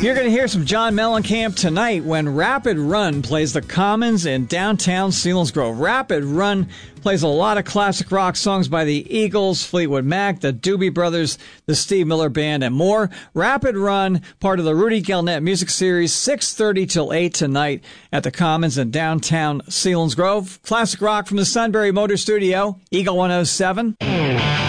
You're going to hear some John Mellencamp tonight when Rapid Run plays the Commons in downtown Selinsgrove. Rapid Run plays a lot of classic rock songs by the Eagles, Fleetwood Mac, the Doobie Brothers, the Steve Miller Band, and more. Rapid Run, part of the Rudy Galnett Music Series, 6:30 till 8 tonight at the Commons in downtown Selinsgrove. Classic rock from the Sunbury Motor Studio, Eagle 107.